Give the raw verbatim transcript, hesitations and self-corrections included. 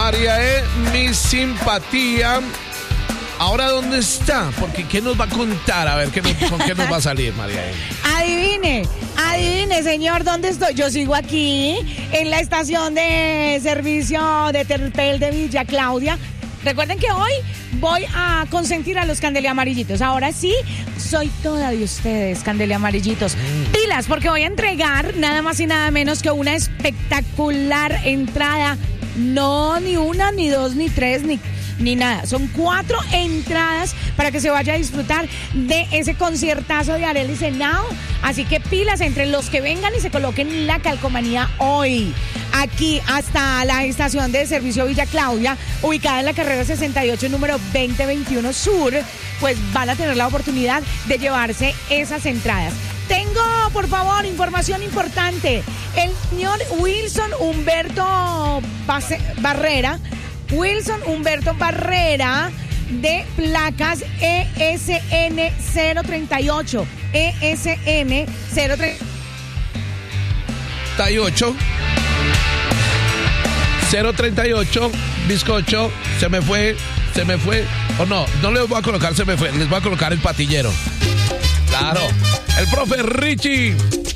María, eh, mi simpatía. Ahora, ¿dónde está? Porque ¿qué nos va a contar? A ver, ¿qué nos, ¿con qué nos va a salir, María? Adivine, adivine, señor, ¿dónde estoy? Yo sigo aquí, en la estación de servicio de Terpel de Villa Claudia. Recuerden que hoy voy a consentir a los Candelia Amarillitos. Ahora sí, soy toda de ustedes, Candelia Amarillitos. Mm. Pilas, porque voy a entregar nada más y nada menos que una espectacular entrada. No, ni una, ni dos, ni tres, ni... ni nada, son cuatro entradas para que se vaya a disfrutar de ese conciertazo de Arelis Henao. Así que pilas entre los que vengan y se coloquen la calcomanía hoy. Aquí hasta la estación de servicio Villa Claudia, ubicada en la carrera sesenta y ocho, número veinte veintiuno Sur, pues van a tener la oportunidad de llevarse esas entradas. Tengo, por favor, información importante. El señor Wilson Humberto Base- Barrera, Wilson Humberto Barrera, de placas E S N cero treinta y ocho. E S N cero treinta y ocho. cero treinta y ocho, bizcocho, se me fue, se me fue. O oh, no, no les voy a colocar se me fue, les voy a colocar el patillero. Claro, el profe Richie.